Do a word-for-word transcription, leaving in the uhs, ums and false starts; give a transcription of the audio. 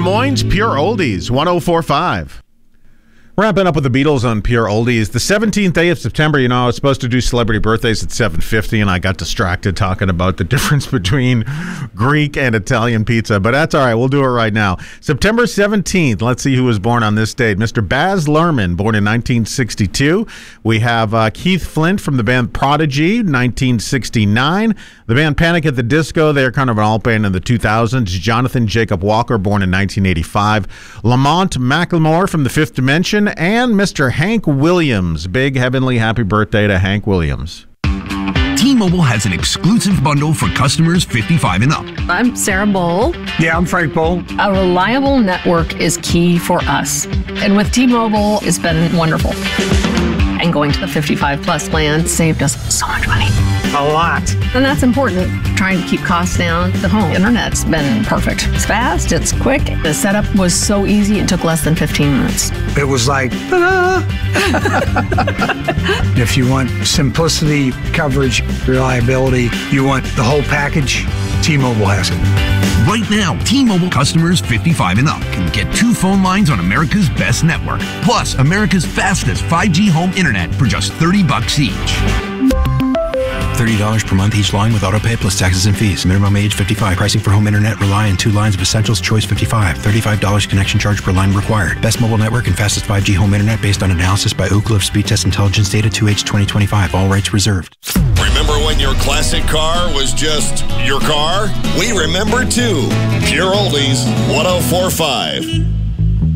Moines, Pure Oldies, one oh four point five. Wrapping up with the Beatles on Pure Oldies. The seventeenth day of September, you know, I was supposed to do celebrity birthdays at seven fifty, and I got distracted talking about the difference between Greek and Italian pizza. But that's all right. We'll do it right now. September seventeenth. Let's see who was born on this date. Mister Baz Luhrmann, born in nineteen sixty-two. We have uh, Keith Flint from the band Prodigy, nineteen sixty-nine. The band Panic at the Disco, they're kind of an alt band in the two thousands. Jonathan Jacob Walker, born in nineteen eighty-five. Lamont McLemore from the Fifth Dimension. And Mister Hank Williams. Big heavenly happy birthday to Hank Williams. T-Mobile has an exclusive bundle for customers fifty-five and up. I'm Sarah Bowl. Yeah, I'm Frank Bowl. A reliable network is key for us. And with T-Mobile, it's been wonderful. And going to the fifty-five plus plan saved us so much money. A lot. And that's important. Trying to keep costs down. The home internet's been perfect. It's fast, it's quick. The setup was so easy, it took less than fifteen minutes. It was like, ta-da! If you want simplicity, coverage, reliability, you want the whole package, T-Mobile has it. Right now, T-Mobile customers fifty-five and up can get two phone lines on America's best network, plus America's fastest five G home internet for just thirty bucks each. thirty dollars per month each line with autopay plus taxes and fees. Minimum age fifty-five. Pricing for home internet rely on two lines of Essentials Choice fifty-five. thirty-five dollars connection charge per line required. Best mobile network and fastest five G home internet based on analysis by Ookla of Speed Test Intelligence Data two H twenty twenty-five. All rights reserved. Remember when your classic car was just your car? We remember too. Pure Oldies, one oh four point five.